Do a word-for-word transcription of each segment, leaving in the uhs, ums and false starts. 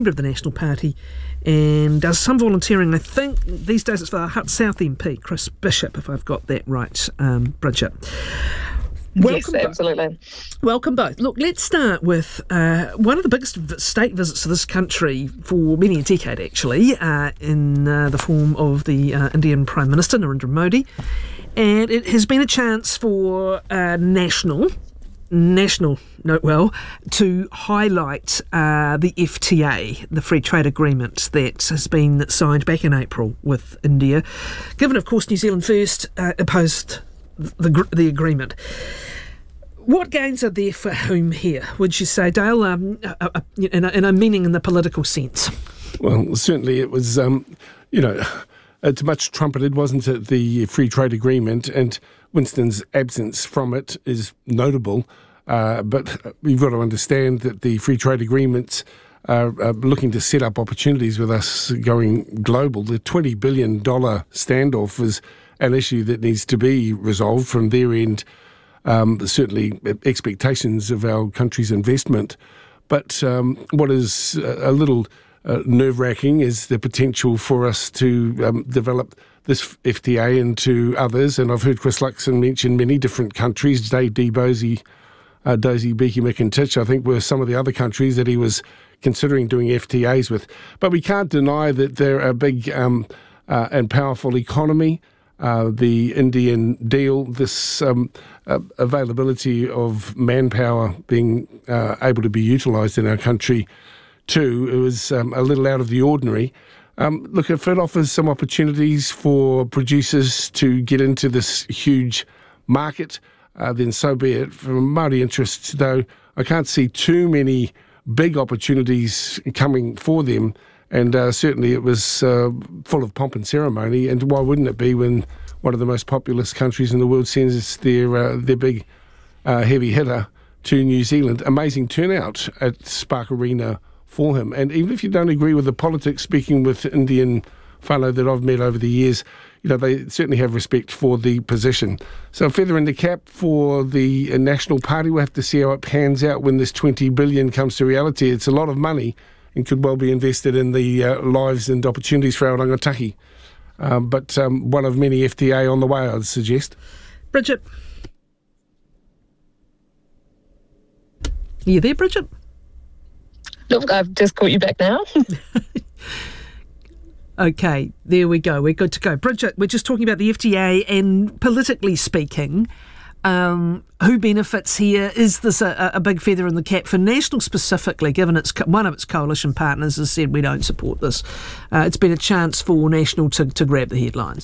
of the National Party and does some volunteering. I think these days it's for Hutt South M P, Chris Bishop, if I've got that right, um, Bridget. Welcome yes, absolutely. Both. Welcome both. Look, let's start with uh, one of the biggest state visits to this country for many a decade, actually, uh, in uh, the form of the uh, Indian Prime Minister, Narendra Modi. And it has been a chance for uh, national... National, note well, to highlight uh, the F T A, the free trade agreement that has been signed back in April with India, given, of course, New Zealand First uh, opposed the, the agreement. What gains are there for whom here, would you say, Dale, um, uh, uh, in, a, in a meaning in the political sense? Well, certainly it was, um, you know, it's much trumpeted, wasn't it, the free trade agreement, and Winston's absence from it is notable, uh, but you've got to understand that the free trade agreements are, are looking to set up opportunities with us going global. The twenty billion dollars standoff is an issue that needs to be resolved from their end, um, certainly expectations of our country's investment. But um, what is a little uh, nerve-wracking is the potential for us to um, develop this F T A into others, and I've heard Chris Luxon mention many different countries. Dave Debosey, uh, Dozy Beaky McIntitch, I think, were some of the other countries that he was considering doing F T As with. But we can't deny that they're a big um, uh, and powerful economy. Uh, the Indian deal, this um, uh, availability of manpower being uh, able to be utilised in our country too, it was um, a little out of the ordinary. Um, look, if it offers some opportunities for producers to get into this huge market, uh, then so be it. From Māori interests, though, I can't see too many big opportunities coming for them, and uh, certainly it was uh, full of pomp and ceremony, and why wouldn't it be when one of the most populous countries in the world sends their, uh, their big uh, heavy hitter to New Zealand. Amazing turnout at Spark Arena for him. And even if you don't agree with the politics, speaking with Indian whānau that I've met over the years, you know, they certainly have respect for the position. So a feather in the cap for the National Party. We'll have to see how it pans out when this twenty billion dollars comes to reality. It's a lot of money and could well be invested in the uh, lives and opportunities for our rangatahi. Um, but um, one of many F T A on the way, I'd suggest. Bridget. Are you there, Bridget? Look, I've just caught you back now. Okay, there we go. We're good to go. Bridget, we're just talking about the F T A, and politically speaking, um, who benefits here? Is this a, a big feather in the cap for National specifically, given it's one of its coalition partners has said we don't support this? Uh, it's been a chance for National to, to grab the headlines.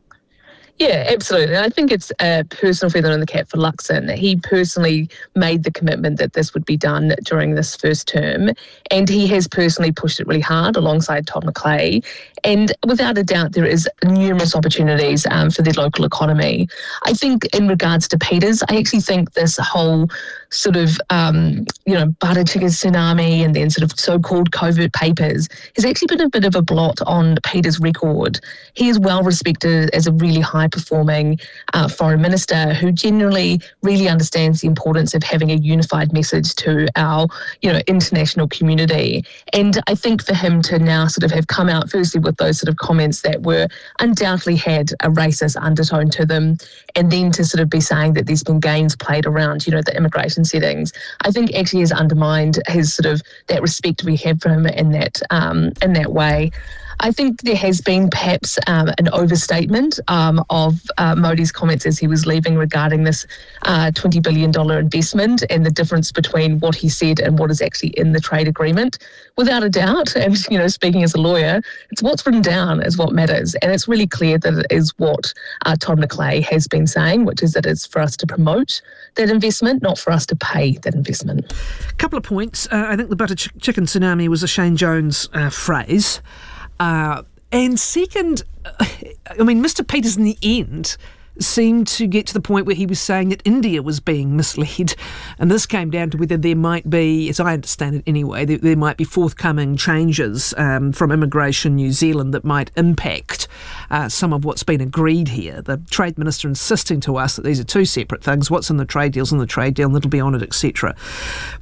Yeah, absolutely. And I think it's a personal feather in the cap for Luxon. He personally made the commitment that this would be done during this first term, and he has personally pushed it really hard alongside Todd McClay. And without a doubt, there is numerous opportunities um, for the local economy. I think in regards to Peters, I actually think this whole sort of, um, you know, butter chicken tsunami and then sort of so-called covert papers has actually been a bit of a blot on Peters' record. He is well respected as a really high-performing uh, foreign minister who generally really understands the importance of having a unified message to our, you know, international community. And I think for him to now sort of have come out firstly with those sort of comments that were undoubtedly had a racist undertone to them, and then to sort of be saying that there's been games played around, you know, the immigration settings, I think actually has undermined his sort of that respect we have for him in that um, in that way. I think there has been perhaps um, an overstatement um, of uh, Modi's comments as he was leaving regarding this uh, twenty billion dollars investment and the difference between what he said and what is actually in the trade agreement. Without a doubt, and you know, speaking as a lawyer, it's what's written down is what matters. And it's really clear that it is what uh, Todd McClay has been saying, which is that it's for us to promote that investment, not for us to pay that investment. A couple of points. Uh, I think the butter ch- chicken tsunami was a Shane Jones uh, phrase. Uh, and second, I mean, Mister Peters in the end seemed to get to the point where he was saying that India was being misled, and this came down to whether there might be, as I understand it anyway, there, there might be forthcoming changes um, from Immigration New Zealand that might impact uh, some of what's been agreed here. The Trade Minister insisting to us that these are two separate things. What's in the trade deal's in the trade deal, and it'll be honoured, et cetera.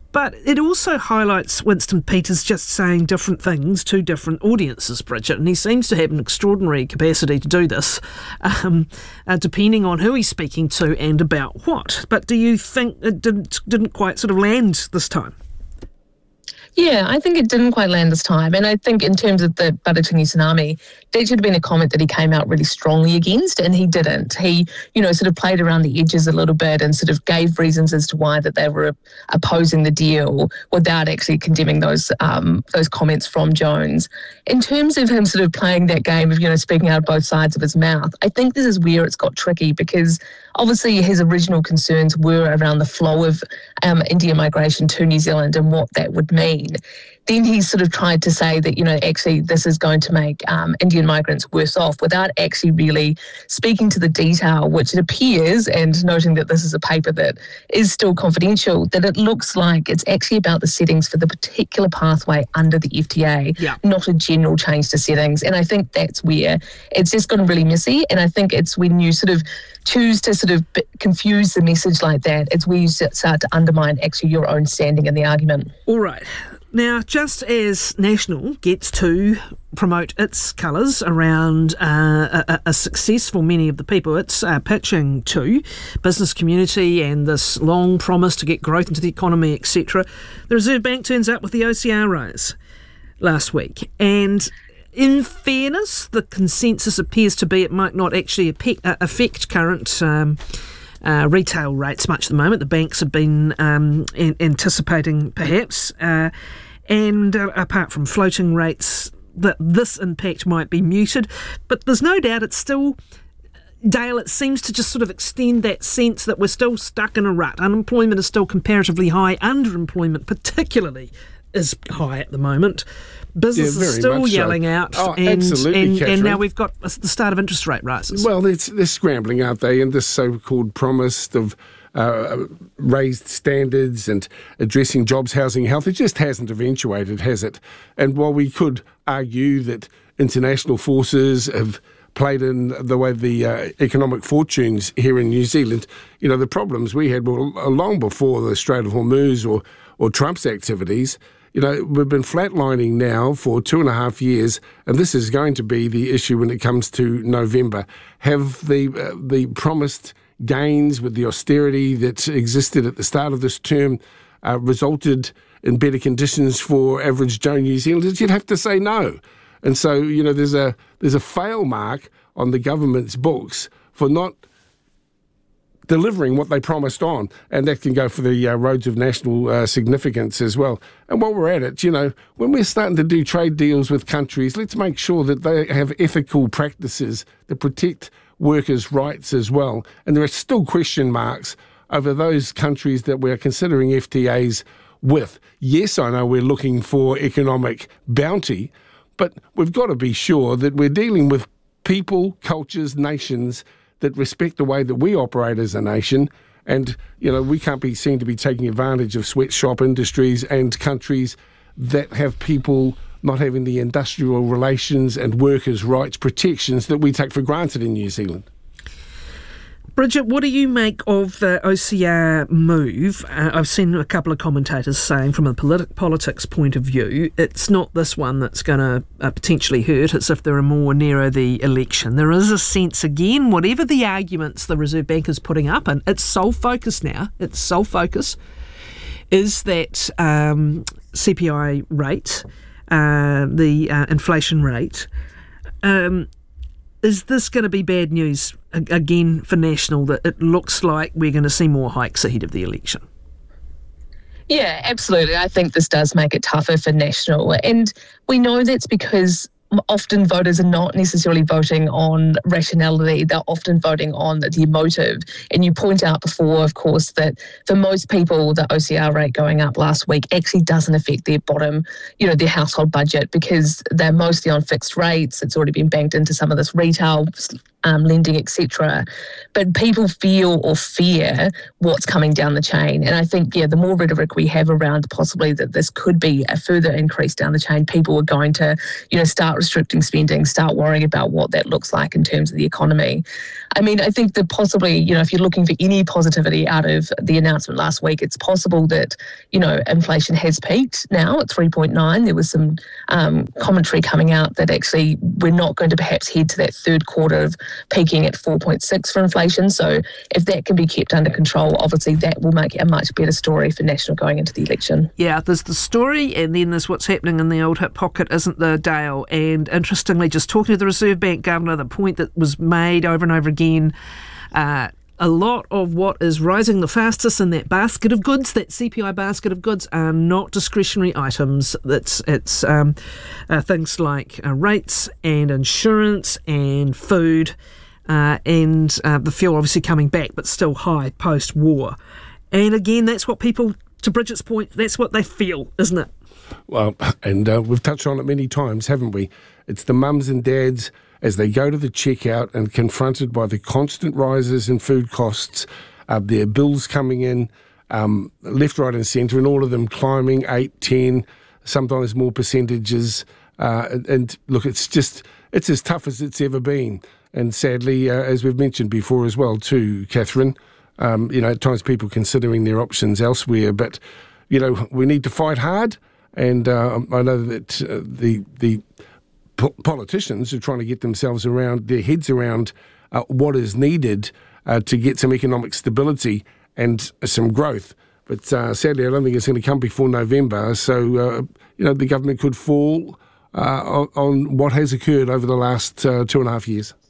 But it also highlights Winston Peters just saying different things to different audiences, Bridget, and he seems to have an extraordinary capacity to do this, um, uh, depending on who he's speaking to and about what. But do you think it didn't, didn't quite sort of land this time? Yeah, I think it didn't quite land this time. And I think in terms of the Baratingi tsunami, that should have been a comment that he came out really strongly against, and he didn't. He, you know, sort of played around the edges a little bit and sort of gave reasons as to why that they were opposing the deal without actually condemning those um, those comments from Jones. In terms of him sort of playing that game of, you know, speaking out of both sides of his mouth, I think this is where it's got tricky, because obviously his original concerns were around the flow of um, Indian migration to New Zealand and what that would mean. Then he sort of tried to say that, you know, actually this is going to make um, Indian migrants worse off, without actually really speaking to the detail, which it appears, and noting that this is a paper that is still confidential, that it looks like it's actually about the settings for the particular pathway under the F T A, yeah. not a general change to settings. And I think that's where it's just gotten really messy. And I think it's when you sort of choose to sort of confuse the message like that, it's where you start to undermine actually your own standing in the argument. All right. Now, just as National gets to promote its colours around uh, a, a success for many of the people it's uh, pitching to, business community and this long promise to get growth into the economy, et cetera, the Reserve Bank turns up with the O C R raise last week. And in fairness, the consensus appears to be it might not actually affect current um, uh, retail rates much at the moment. The banks have been um, in- anticipating perhaps, uh, and uh, apart from floating rates, that this impact might be muted. But there's no doubt it's still, Dale, it seems to just sort of extend that sense that we're still stuck in a rut. Unemployment is still comparatively high. Underemployment particularly is high at the moment. Business Yeah, is still so. yelling out, oh, and, absolutely, and, and now we've got the start of interest rate rises. Well, they're, they're scrambling, aren't they? And this so-called promise of uh, raised standards and addressing jobs, housing, health, it just hasn't eventuated, has it? And while we could argue that international forces have played in the way the uh, economic fortunes here in New Zealand, you know, the problems we had were long before the Strait of Hormuz or, or Trump's activities. You know, we've been flatlining now for two and a half years, and this is going to be the issue when it comes to November. Have the uh, the promised gains with the austerity that existed at the start of this term uh, resulted in better conditions for average Joe New Zealanders? You'd have to say no. And so, you know, there's a there's a fail mark on the government's books for not delivering what they promised on, and that can go for the uh, roads of national uh, significance as well. And while we're at it, you know, when we're starting to do trade deals with countries, let's make sure that they have ethical practices that protect workers' rights as well. And there are still question marks over those countries that we're considering F T As with. Yes, I know we're looking for economic bounty, but we've got to be sure that we're dealing with people, cultures, nations that respect the way that we operate as a nation. And, you know, we can't be seen to be taking advantage of sweatshop industries and countries that have people not having the industrial relations and workers' rights protections that we take for granted in New Zealand. Bridget, what do you make of the O C R move? Uh, I've seen a couple of commentators saying from a politi- politics point of view, it's not this one that's going to uh, potentially hurt. It's if there are more nearer the election. There is a sense, again, whatever the arguments the Reserve Bank is putting up, and its sole focus now, its sole focus is that um, C P I rate, uh, the uh, inflation rate. Um, Is this going to be bad news again for National, that it looks like we're going to see more hikes ahead of the election? Yeah, absolutely. I think this does make it tougher for National. And we know that's because often voters are not necessarily voting on rationality. They're often voting on the emotive. And you point out before, of course, that for most people, the O C R rate going up last week actually doesn't affect their bottom, you know, their household budget, because they're mostly on fixed rates. It's already been banked into some of this retail Um, lending, et cetera. But people feel or fear what's coming down the chain. And I think, yeah, the more rhetoric we have around possibly that this could be a further increase down the chain, people are going to, you know, start restricting spending, start worrying about what that looks like in terms of the economy. I mean, I think that possibly, you know, if you're looking for any positivity out of the announcement last week, it's possible that, you know, inflation has peaked now at three point nine. There was some um, commentary coming out that actually we're not going to perhaps head to that third quarter of peaking at four point six for inflation. So if that can be kept under control, obviously that will make a much better story for National going into the election. Yeah, there's the story, and then there's what's happening in the old hip pocket, isn't there, Dale? And interestingly, just talking to the Reserve Bank Governor, the point that was made over and over again, uh, a lot of what is rising the fastest in that basket of goods, that C P I basket of goods, are not discretionary items. It's, it's um, uh, things like uh, rates and insurance and food, uh, and uh, the fuel obviously coming back, but still high post-war. And again, that's what people, to Bridget's point, that's what they feel, isn't it? Well, and uh, we've touched on it many times, haven't we? It's the mums and dads as they go to the checkout and confronted by the constant rises in food costs, uh, their bills coming in um, left, right and centre, and all of them climbing eight, ten, sometimes more percentages. Uh, and, and look, it's just, it's as tough as it's ever been. And sadly, uh, as we've mentioned before as well too, Catherine, um, you know, at times people considering their options elsewhere. But, you know, we need to fight hard. And uh, I know that uh, the the po- politicians are trying to get themselves around, their heads around uh, what is needed uh, to get some economic stability and some growth. But uh, sadly, I don't think it's going to come before November. So, uh, you know, the government could fall uh, on, on what has occurred over the last uh, two and a half years.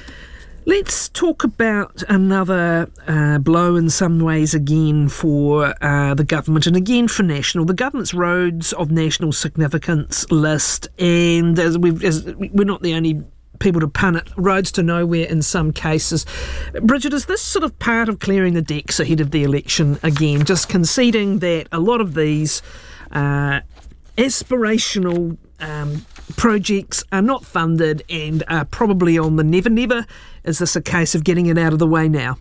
Let's talk about another uh, blow in some ways again for uh, the government and again for National. The government's roads of national significance list, and as we've, as we're not the only people to pun it, roads to nowhere in some cases. Bridget, is this sort of part of clearing the decks ahead of the election again, just conceding that a lot of these uh, aspirational um, projects are not funded and are probably on the never-never? Is this a case of getting it out of the way now?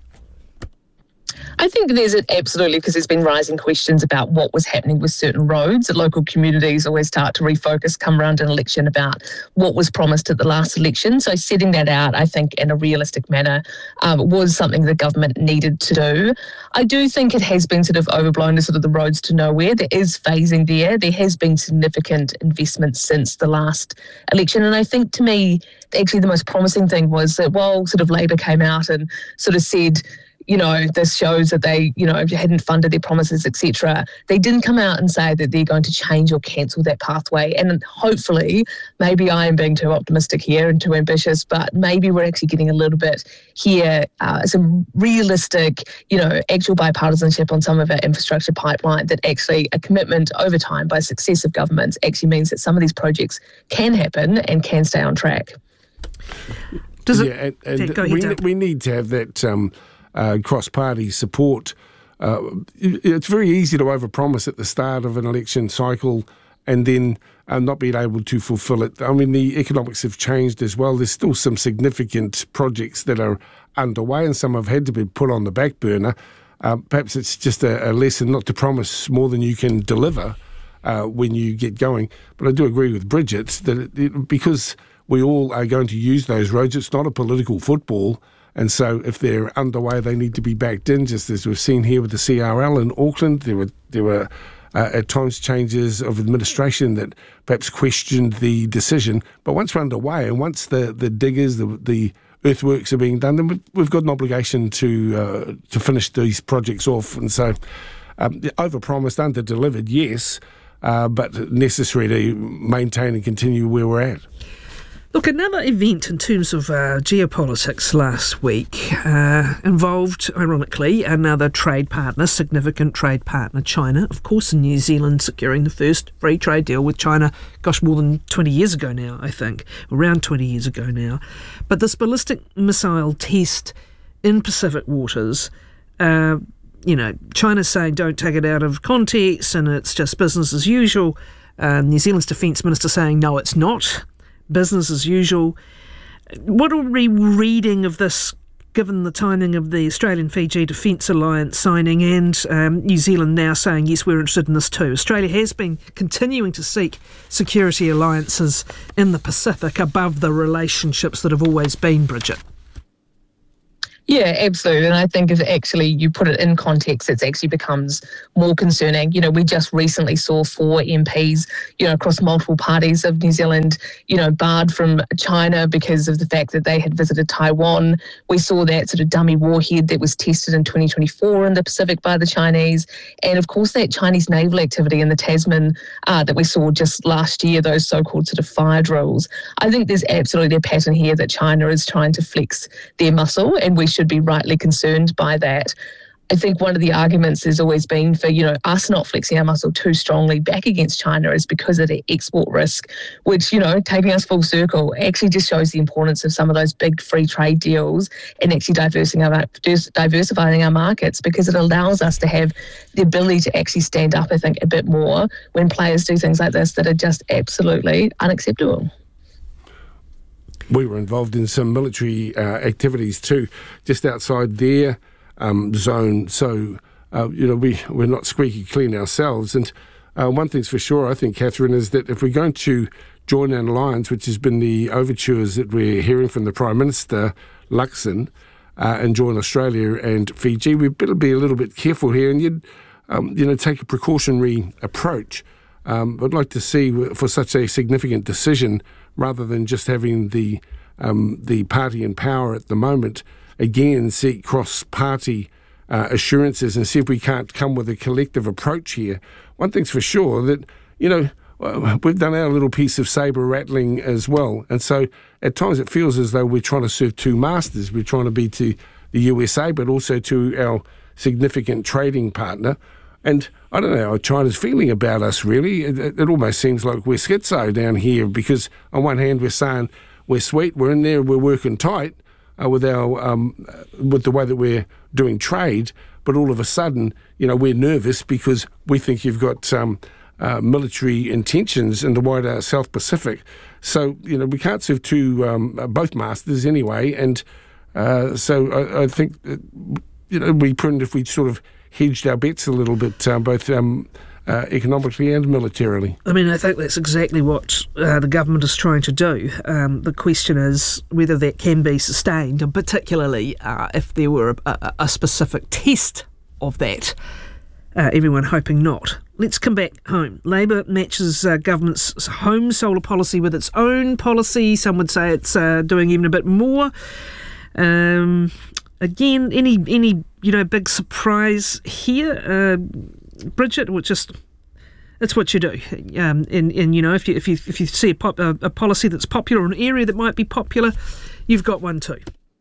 I think there's it absolutely, because there's been rising questions about what was happening with certain roads. The local communities always start to refocus come around an election about what was promised at the last election. So setting that out, I think, in a realistic manner um, was something the government needed to do. I do think it has been sort of overblown to sort of the roads to nowhere. There is phasing there. There has been significant investment since the last election. And I think, to me, actually the most promising thing was that while sort of Labor came out and sort of said, you know, this shows that they, you know, hadn't funded their promises, et cetera. They didn't come out and say that they're going to change or cancel that pathway. And hopefully, maybe I am being too optimistic here and too ambitious, but maybe we're actually getting a little bit here, uh, some realistic, you know, actual bipartisanship on some of our infrastructure pipeline, that actually a commitment over time by successive governments actually means that some of these projects can happen and can stay on track. Does it? Yeah, and, and go ahead, we, Dale. we need to have that um, uh, cross-party support. Uh, it's very easy to overpromise at the start of an election cycle and then uh, not being able to fulfil it. I mean, the economics have changed as well. There's still some significant projects that are underway, and some have had to be put on the back burner. Uh, perhaps it's just a, a lesson not to promise more than you can deliver uh, when you get going. But I do agree with Bridget that it, it, because we all are going to use those roads, it's not a political football. And so if they're underway, they need to be backed in, just as we've seen here with the C R L in Auckland. There were there were uh, at times changes of administration that perhaps questioned the decision. But once we're underway, and once the, the diggers, the, the earthworks are being done, then we've, we've got an obligation to uh, to finish these projects off. And so um, overpromised, under-delivered, yes, uh, but necessary to maintain and continue where we're at. Look, another event in terms of uh, geopolitics last week uh, involved, ironically, another trade partner, significant trade partner, China. Of course, in New Zealand securing the first free trade deal with China, gosh, more than twenty years ago now, I think, around twenty years ago now. But this ballistic missile test in Pacific waters, uh, you know, China's saying don't take it out of context and it's just business as usual. Uh, New Zealand's Defence Minister saying no, it's not. Business as usual. What are we reading of this, given the timing of the Australian-Fiji Defence Alliance signing and um, New Zealand now saying, yes, we're interested in this too? Australia has been continuing to seek security alliances in the Pacific above the relationships that have always been, Bridget. Yeah, absolutely. And I think if actually you put it in context, it actually becomes more concerning. You know, we just recently saw four M Ps, you know, across multiple parties of New Zealand, you know, barred from China because of the fact that they had visited Taiwan. We saw that sort of dummy warhead that was tested in twenty twenty-four in the Pacific by the Chinese. And of course, that Chinese naval activity in the Tasman uh, that we saw just last year, those so-called sort of fire drills. I think there's absolutely a pattern here that China is trying to flex their muscle, and we should be rightly concerned by that. I think one of the arguments has always been for, you know, us not flexing our muscle too strongly back against China is because of the export risk, which, you know, taking us full circle, actually just shows the importance of some of those big free trade deals and actually diversifying our, diversifying our markets, because it allows us to have the ability to actually stand up, I think, a bit more when players do things like this that are just absolutely unacceptable. We were involved in some military uh, activities too, just outside their um, zone. So, uh, you know, we, we're not squeaky clean ourselves. And uh, one thing's for sure, I think, Catherine, is that if we're going to join an alliance, which has been the overtures that we're hearing from the Prime Minister, Luxon, uh, and join Australia and Fiji, we better be a little bit careful here and, you'd, um, you know, take a precautionary approach. Um, I'd like to see, for such a significant decision, rather than just having the um, the party in power at the moment, again, seek cross-party uh, assurances and see if we can't come with a collective approach here. One thing's for sure, that, you know, we've done our little piece of sabre rattling as well. And so at times it feels as though we're trying to serve two masters. We're trying to be to the U S A, but also to our significant trading partner. And I don't know how China's feeling about us, really. It, it almost seems like we're schizo down here, because on one hand we're saying we're sweet, we're in there, we're working tight uh, with our um, with the way that we're doing trade, but all of a sudden, you know, we're nervous because we think you've got um, uh, military intentions in the wider South Pacific. So, you know, we can't serve two um, both masters anyway. And uh, so I, I think, that, you know, it'd be prudent if we sort of hedged our bets a little bit, uh, both um, uh, economically and militarily. I mean, I think that's exactly what uh, the government is trying to do. Um, the question is whether that can be sustained, and particularly uh, if there were a, a specific test of that. Uh, everyone hoping not. Let's come back home. Labour matches uh, government's home solar policy with its own policy. Some would say it's uh, doing even a bit more. Um, again, any any you know big surprise here, uh, Bridget? Or just it's what you do. Um, and and you know if you if you if you see a, pop, a, a policy that's popular, an area that might be popular, you've got one too.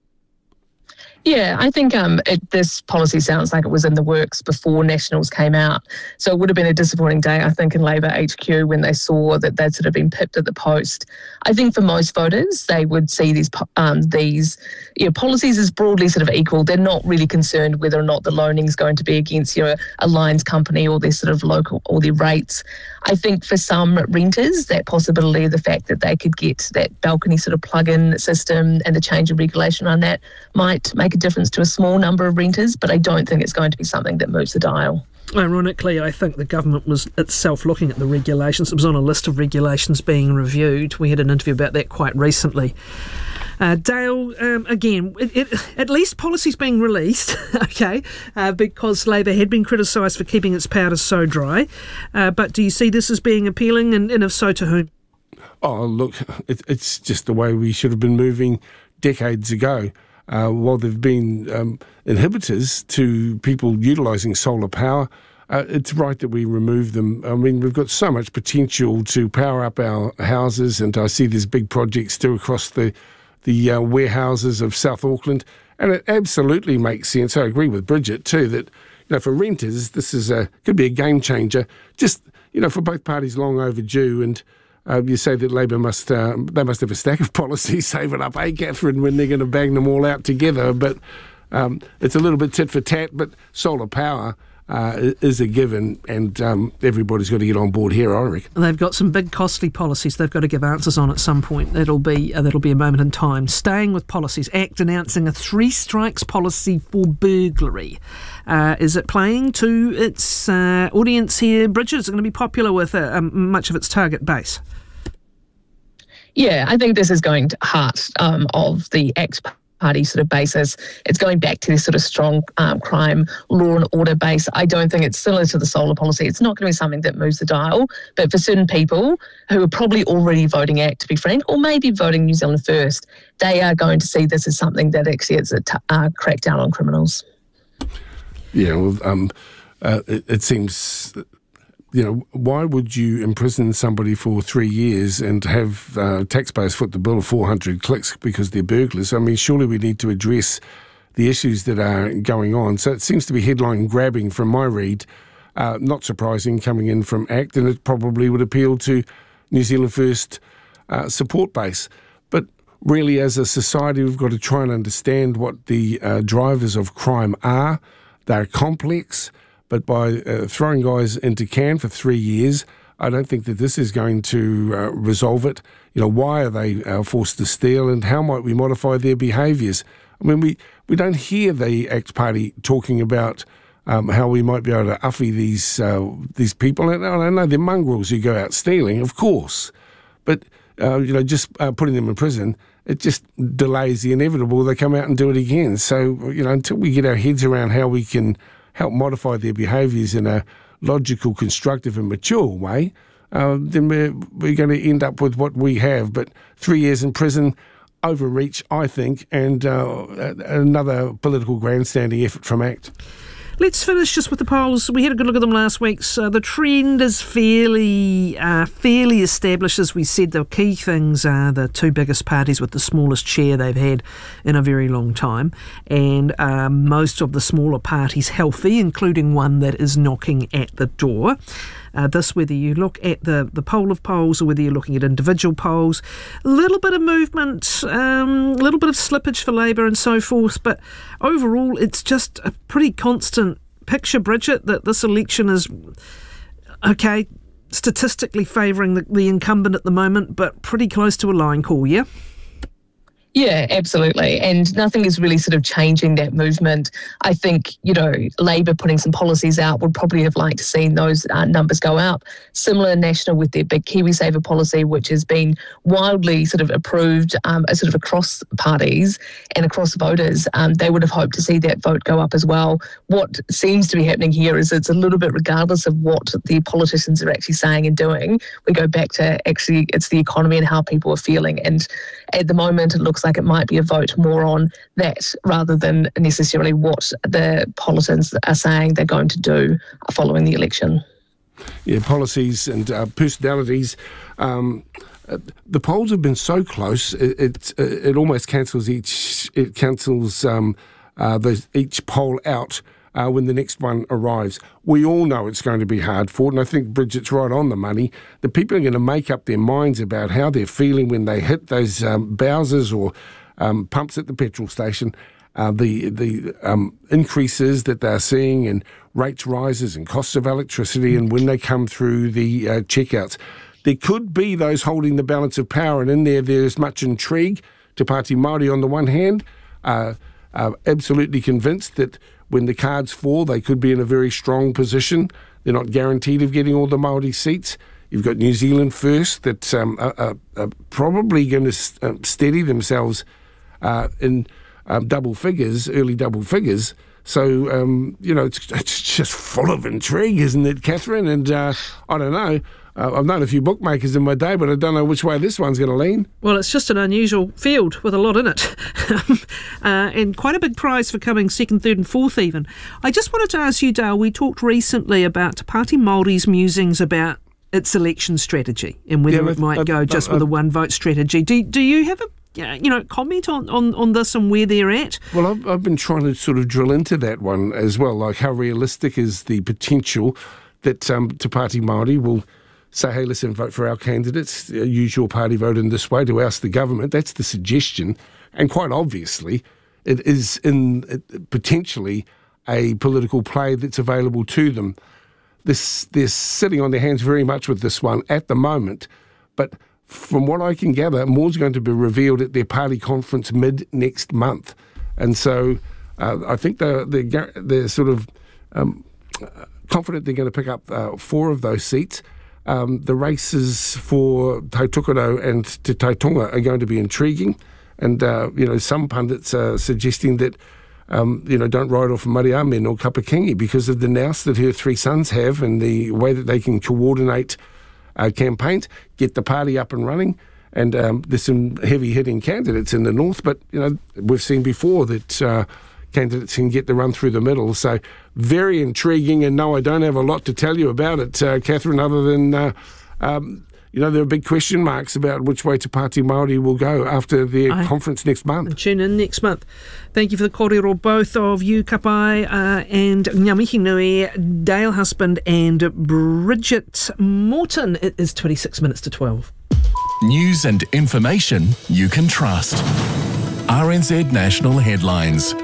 Yeah, I think um, it, this policy sounds like it was in the works before Nationals came out. So it would have been a disappointing day, I think, in Labour H Q when they saw that they'd sort of been pipped at the post. I think for most voters, they would see these um, these you know, policies as broadly sort of equal. They're not really concerned whether or not the loaning is going to be against, you know, a lines company or their sort of local or their rates. I think for some renters, that possibility of the fact that they could get that balcony sort of plug-in system and the change of regulation on that might make a difference to a small number of renters, but I don't think it's going to be something that moves the dial. Ironically, I think the government was itself looking at the regulations. It was on a list of regulations being reviewed. We had an interview about that quite recently. Uh, Dale, um, again, it, it, at least policy's being released, okay, uh, because Labour had been criticised for keeping its powder so dry. Uh, but do you see this as being appealing, and, and if so, to whom? Oh, look, it, it's just the way we should have been moving decades ago. Uh, while there have been um, inhibitors to people utilising solar power, uh, it's right that we remove them. I mean, we've got so much potential to power up our houses, and I see there's big projects still across the the uh, warehouses of South Auckland, and it absolutely makes sense. I agree with Bridget too that, you know, for renters, this is a could be a game changer. Just, you know, for both parties, long overdue. And Uh, you say that Labour must uh, they must have a stack of policies, save it up, eh, Catherine, when they're going to bang them all out together. But um, it's a little bit tit for tat. But solar power uh, is a given, and um, everybody's got to get on board here, I reckon. They've got some big, costly policies they've got to give answers on at some point. That'll be uh, that'll be a moment in time. Staying with policies, ACT announcing a three strikes policy for burglary. Uh, is it playing to its uh, audience here, Bridget? Is it going to be popular with uh, um, much of its target base? Yeah, I think this is going to heart um, of the ACT Party sort of basis. It's going back to this sort of strong um, crime, law and order base. I don't think it's similar to the solar policy. It's not going to be something that moves the dial, but for certain people who are probably already voting ACT, to be frank, or maybe voting New Zealand First, they are going to see this as something that actually is a t- uh, crackdown on criminals. Yeah, well, um, uh, it, it seems, you know, why would you imprison somebody for three years and have uh, taxpayers foot the bill of four hundred clicks because they're burglars? I mean, surely we need to address the issues that are going on. So it seems to be headline grabbing from my read, uh, not surprising coming in from ACT, and it probably would appeal to New Zealand First uh, support base. But really, as a society, we've got to try and understand what the uh, drivers of crime are. They're complex, but by uh, throwing guys into can for three years, I don't think that this is going to uh, resolve it. You know, why are they uh, forced to steal, and how might we modify their behaviours? I mean, we, we don't hear the ACT Party talking about um, how we might be able to uffy these uh, these people. And I know they're mongrels who go out stealing, of course, but uh, you know, just uh, putting them in prison, it just delays the inevitable. They come out and do it again. So, you know, until we get our heads around how we can help modify their behaviours in a logical, constructive and mature way, uh, then we're, we're going to end up with what we have. But three years in prison, overreach, I think, and uh, another political grandstanding effort from ACT. Let's finish just with the polls. We had a good look at them last week. So the trend is fairly uh, fairly established. As we said, the key things are the two biggest parties with the smallest share they've had in a very long time. And uh, most of the smaller parties healthy, including one that is knocking at the door. Uh, this, whether you look at the, the poll of polls or whether you're looking at individual polls, a little bit of movement, a um, little bit of slippage for Labour and so forth, but overall it's just a pretty constant picture, Bridget, that this election is, okay, statistically favouring the, the incumbent at the moment, but pretty close to a line call, yeah? Yeah, absolutely. And nothing is really sort of changing that movement. I think, you know, Labour putting some policies out would probably have liked to see those uh, numbers go up. Similar National with their big KiwiSaver policy, which has been wildly sort of approved um, sort of across parties and across voters. Um, they would have hoped to see that vote go up as well. What seems to be happening here is it's a little bit regardless of what the politicians are actually saying and doing. We go back to actually it's the economy and how people are feeling. And at the moment, it looks like it might be a vote more on that rather than necessarily what the politicians are saying they're going to do following the election. Yeah, policies and uh, personalities. Um, uh, the polls have been so close, it it, it almost cancels each it cancels um, uh, the, each poll out uh, when the next one arrives. We all know it's going to be hard fought, and I think Bridget's right on the money. The people are going to make up their minds about how they're feeling when they hit those um, Bowsers or um, pumps at the petrol station. Uh, the the um, increases that they're seeing in rates rises and costs of electricity, and when they come through the uh, checkouts. There could be those holding the balance of power, and in there there's much intrigue. Te Pāti Māori on the one hand uh, are absolutely convinced that when the cards fall, they could be in a very strong position. They're not guaranteed of getting all the Māori seats. You've got New Zealand First that um, are, are, are probably going to uh, steady themselves uh, in um, double figures, early double figures. So, um, you know, it's, it's just full of intrigue, isn't it, Catherine? And uh, I don't know. Uh, I've known a few bookmakers in my day, but I don't know which way this one's going to lean. Well, it's just an unusual field with a lot in it. uh, and quite a big prize for coming second, third and fourth even. I just wanted to ask you, Dale, we talked recently about Te Pāti Māori's musings about its election strategy and whether yeah, it might uh, go just uh, with a one-vote strategy. Do, do you have a you know, comment on, on, on this and where they're at? Well, I've, I've been trying to sort of drill into that one as well, like how realistic is the potential that um, Te Pāti Māori will say, hey, listen, vote for our candidates, use your party vote in this way to oust the government. That's the suggestion. And quite obviously, it is in it, potentially a political play that's available to them. This, they're sitting on their hands very much with this one at the moment. But from what I can gather, more's going to be revealed at their party conference mid next month. And so uh, I think they're, they're, they're sort of um, confident they're going to pick up uh, four of those seats. Um, the races for Tautokoro and Te Taitonga are going to be intriguing. And, uh, you know, some pundits are suggesting that, um, you know, don't ride off Mariamen or Kapakingi because of the nous that her three sons have and the way that they can coordinate uh, campaigns, get the party up and running. And um, there's some heavy-hitting candidates in the north, but, you know, we've seen before that uh, candidates can get the run through the middle. So very intriguing, and no, I don't have a lot to tell you about it, uh, Catherine, other than... Uh, um, You know, there are big question marks about which way Te Pāti Māori will go after their Aye. conference next month. And tune in next month. Thank you for the kōrero, both of you, Kapai uh, and Ngā Mihi Nui, Dale Husband and Bridget Morton. It is twenty-six minutes to twelve. News and information you can trust. R N Z National Headlines.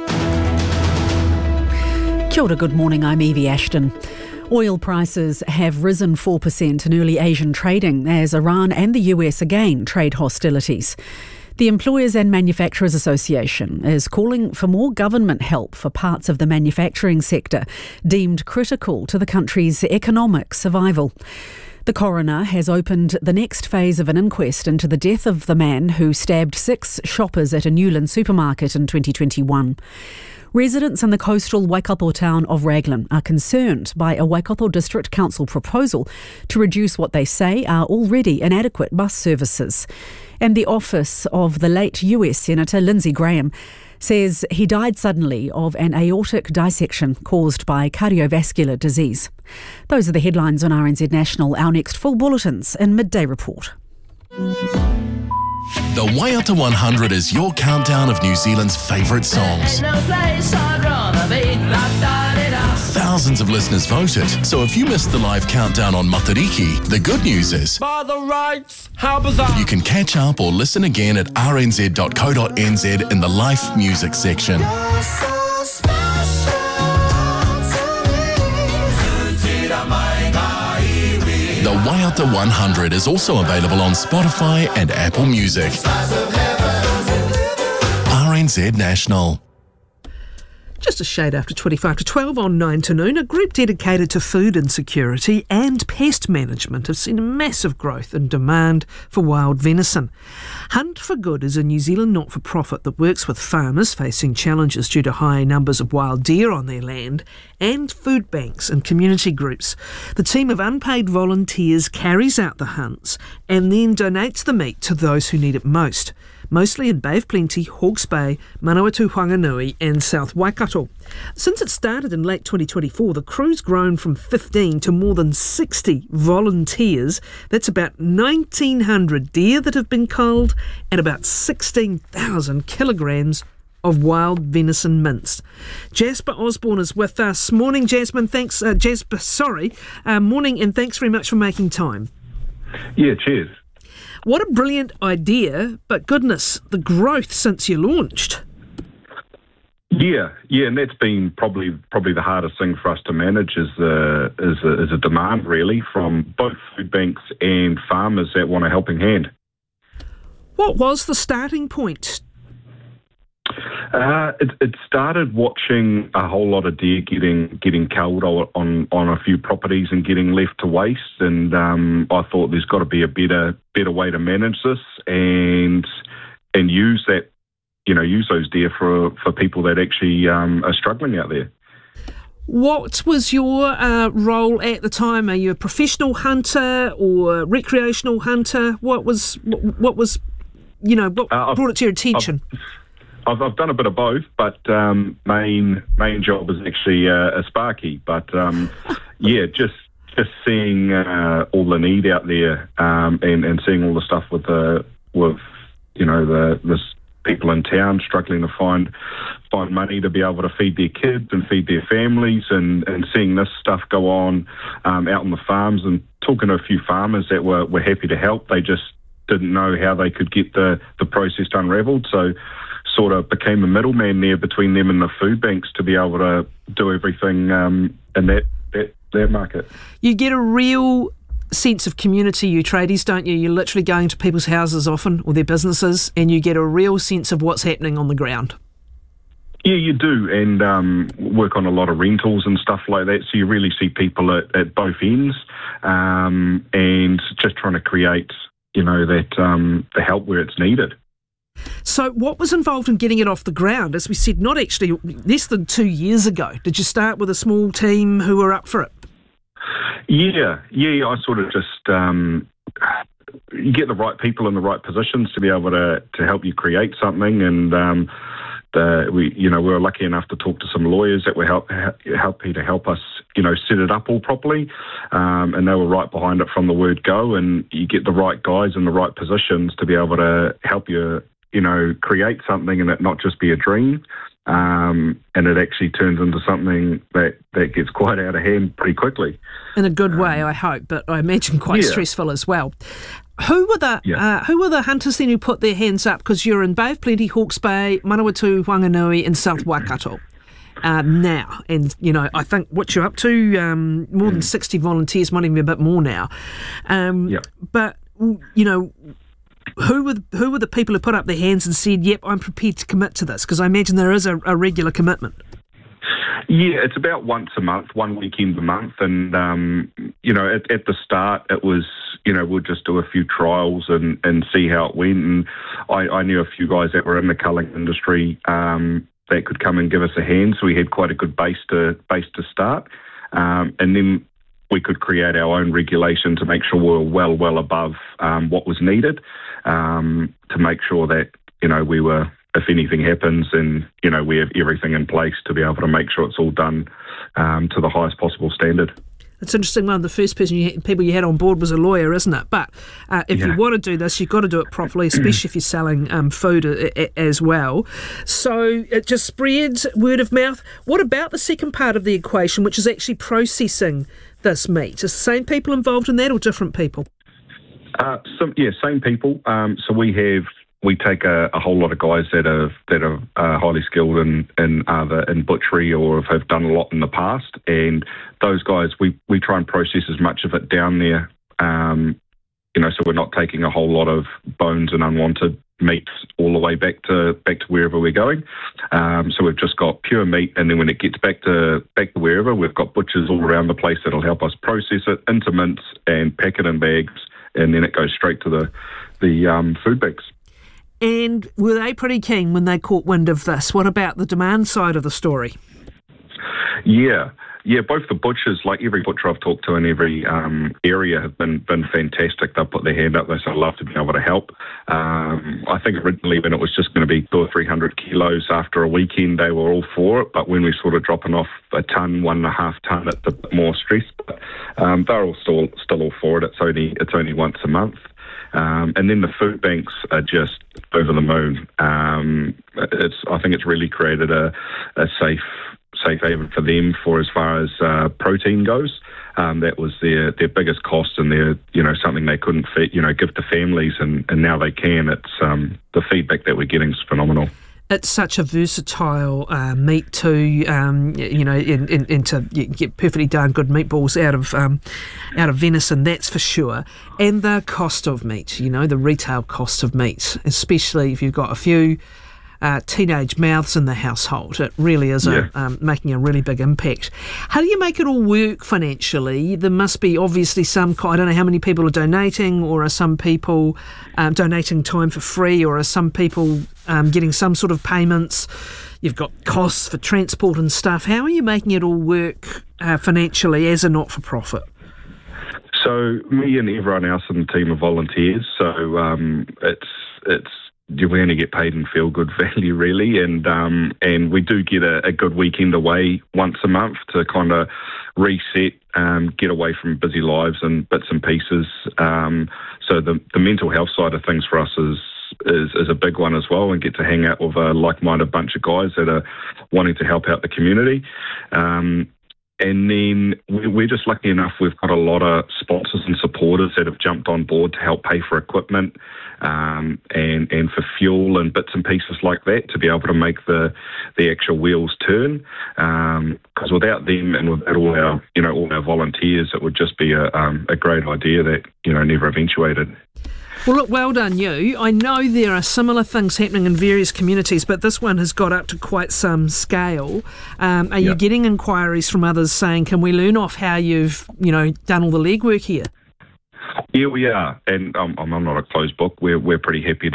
Kia ora, good morning, I'm Evie Ashton. Oil prices have risen four percent in early Asian trading as Iran and the U S again trade hostilities. The Employers and Manufacturers Association is calling for more government help for parts of the manufacturing sector deemed critical to the country's economic survival. The coroner has opened the next phase of an inquest into the death of the man who stabbed six shoppers at a Newland supermarket in twenty twenty-one. Residents in the coastal Waikato town of Raglan are concerned by a Waikato District Council proposal to reduce what they say are already inadequate bus services. And the office of the late U S Senator Lindsey Graham says he died suddenly of an aortic dissection caused by cardiovascular disease. Those are the headlines on R N Z National. Our next full bulletins in Midday Report. The Waiata one hundred is your countdown of New Zealand's favourite songs. Thousands of listeners voted, so if you missed the live countdown on Matariki, the good news is by the rights, how bizarre. You can catch up or listen again at r n z dot co dot n z in the Life Music section. The Waiata one hundred is also available on Spotify and Apple Music. R N Z National. Just a shade after twenty-five to twelve on nine to noon, a group dedicated to food insecurity and pest management have seen a massive growth in demand for wild venison. Hunt for Good is a New Zealand not-for-profit that works with farmers facing challenges due to high numbers of wild deer on their land and food banks and community groups. The team of unpaid volunteers carries out the hunts and then donates the meat to those who need it most, mostly in Bay of Plenty, Hawke's Bay, Manawatu Whanganui and South Waikato. Since it started in late twenty twenty-four, the crew's grown from fifteen to more than sixty volunteers. That's about nineteen hundred deer that have been culled and about sixteen thousand kilograms of wild venison minced. Jasper Osborne is with us. Morning, Jasmine. Thanks, uh, Jasper, sorry. Uh, morning, and thanks very much for making time. Yeah, cheers. What a brilliant idea, but goodness, the growth since you launched. Yeah, yeah, and that's been probably probably the hardest thing for us to manage is a, is a, is a demand, really, from both food banks and farmers that want a helping hand. What was the starting point? Uh, it, it started watching a whole lot of deer getting getting culled on on a few properties and getting left to waste, and um, I thought there's got to be a better better way to manage this and and use that you know use those deer for for people that actually um, are struggling out there. What was your uh, role at the time? Are you a professional hunter or recreational hunter? What was what, what was you know what uh, brought it to your attention? I've, I've, I've done a bit of both, but um, main main job is actually uh, a sparky. But um, yeah, just just seeing uh, all the need out there um, and and seeing all the stuff with the with you know the the people in town struggling to find find money to be able to feed their kids and feed their families, and, and seeing this stuff go on um, out on the farms, and talking to a few farmers that were, were happy to help. They just didn't know how they could get the, the process unravelled, so sort of became a middleman there between them and the food banks to be able to do everything um, in that, that, that market. You get a real sense of community, you tradies, don't you? You're literally going to people's houses often, or their businesses, and you get a real sense of what's happening on the ground. Yeah, you do, and um, work on a lot of rentals and stuff like that, so you really see people at, at both ends, um, and just trying to create, you know, that um, the help where it's needed. So what was involved in getting it off the ground? As we said, not actually less than two years ago. Did you start with a small team who were up for it? Yeah, yeah, I sort of just um, you get the right people in the right positions to be able to, to help you create something, and um, the, we, you know, we were lucky enough to talk to some lawyers that were help, happy to help us, you know, set it up all properly, um, and they were right behind it from the word go. And you get the right guys in the right positions to be able to help you, you know, create something and it not just be a dream. Um, and it actually turns into something that, that gets quite out of hand pretty quickly. In a good way, um, I hope, but I imagine quite yeah. stressful as well. Who were the yeah. uh, who were the hunters then who put their hands up? Because you're in Bay of Plenty, Hawke's Bay, Manawatu, Whanganui and South Waikato uh, now. And, you know, I think what you're up to, um, more mm. than sixty volunteers, might even be a bit more now. Um, yeah. But, you know... Who were who were the people who put up their hands and said, "Yep, I'm prepared to commit to this"? Because I imagine there is a, a regular commitment. Yeah, it's about once a month, one weekend a month, and um, you know, at, at the start, it was, you know, we'll just do a few trials and, and see how it went. And I, I knew a few guys that were in the culling industry um, that could come and give us a hand, so we had quite a good base to base to start, um, and then we could create our own regulation to make sure we were well, well above um, what was needed, um, to make sure that, you know, we were, if anything happens, and, you know, we have everything in place to be able to make sure it's all done um, to the highest possible standard. It's interesting, one of the first person you had, people you had on board was a lawyer, isn't it? But uh, if yeah. you want to do this, you've got to do it properly, especially if you're selling um, food a, a, as well. So it just spreads word of mouth. What about the second part of the equation, which is actually processing this meat? Is the same people involved in that or different people? Uh, so, yeah, same people. Um, so we have we take a, a whole lot of guys that are that are uh, highly skilled in in either in butchery or have done a lot in the past, and those guys we, we try and process as much of it down there. Um, you know, so we're not taking a whole lot of bones and unwanted meats all the way back to back to wherever we're going. Um, so we've just got pure meat, and then when it gets back to back to wherever, we've got butchers all around the place that'll help us process it into mince and pack it in bags, and then it goes straight to the the um, food bags. And were they pretty keen when they caught wind of this? What about the demand side of the story? Yeah. Yeah, both the butchers, like every butcher I've talked to in every um, area, have been been fantastic. They'll put their hand up. They say, I'd love to be able to help. Um, I think originally when it was just going to be two or three hundred kilos after a weekend, they were all for it. But when we're sort of dropping off a ton, one and a half ton, it's a bit more stress. But um, they're all still still all for it. It's only it's only once a month. Um, and then the food banks are just over the moon. Um, it's I think it's really created a, a safe. safe haven for them for as far as uh, protein goes. Um, that was their, their biggest cost, and their, you know, something they couldn't fit, you know, give to families, and, and now they can. It's um, the feedback that we're getting is phenomenal. It's such a versatile uh, meat too, um, you know, in, in, into you get perfectly darn good meatballs out of um, out of venison, that's for sure. And the cost of meat, you know, the retail cost of meat, especially if you've got a few Uh, teenage mouths in the household. It really is yeah. a, um, making a really big impact. How do you make it all work financially? There must be obviously some, I don't know how many people are donating, or are some people um, donating time for free, or are some people um, getting some sort of payments? You've got costs for transport and stuff. How are you making it all work uh, financially as a not-for-profit? So me and everyone else in the team are volunteers, so um, it's it's we only get paid in feel-good value, really, and um, and we do get a, a good weekend away once a month to kind of reset, um, get away from busy lives and bits and pieces. Um, so the the mental health side of things for us is, is is a big one as well, and get to hang out with a like-minded bunch of guys that are wanting to help out the community. Um, And then we're just lucky enough, we've got a lot of sponsors and supporters that have jumped on board to help pay for equipment um, and, and for fuel and bits and pieces like that to be able to make the, the actual wheels turn. Because um, without them and without all our, you know, all our volunteers, it would just be a, um, a great idea that, you know, never eventuated. Well, look, well done you. I know there are similar things happening in various communities, but this one has got up to quite some scale. Um, are yep. you getting inquiries from others saying, can we learn off how you've, you know, done all the legwork here? Yeah, we are, and um, I'm not a closed book. We're we're pretty happy to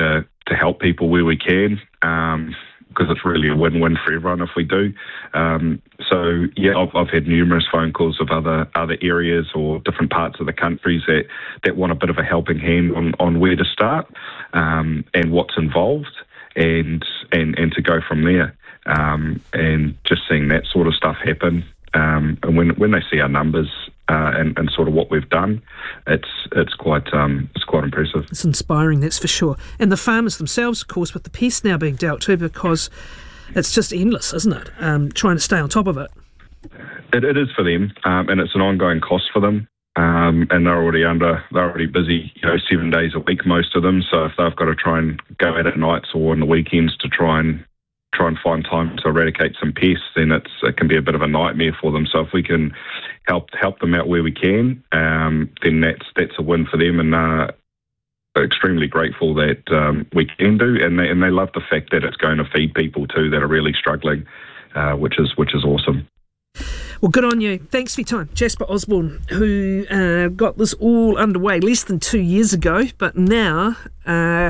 to help people where we can. Um, because it's really a win-win for everyone if we do. Um, so, yeah, I've, I've had numerous phone calls of other other areas or different parts of the countries that, that want a bit of a helping hand on, on where to start um, and what's involved and, and, and to go from there. Um, and just seeing that sort of stuff happen. Um, and when when they see our numbers uh, and, and sort of what we've done, it's it's quite um, it's quite impressive. It's inspiring, that's for sure. And the farmers themselves, of course, with the pest now being dealt to, because it's just endless, isn't it? Um, trying to stay on top of it. It, it is for them, um, and it's an ongoing cost for them. Um, and they're already under they're already busy, you know, seven days a week, most of them. So if they've got to try and go out at nights or on the weekends to try and try and find time to eradicate some pests, then it's, it can be a bit of a nightmare for them. So if we can help help them out where we can, um, then that's that's a win for them, and uh, extremely grateful that um, we can do. And they and they love the fact that it's going to feed people too that are really struggling, uh, which is which is awesome. Well, good on you. Thanks for your time. Jasper Osborne, who uh, got this all underway less than two years ago, but now uh,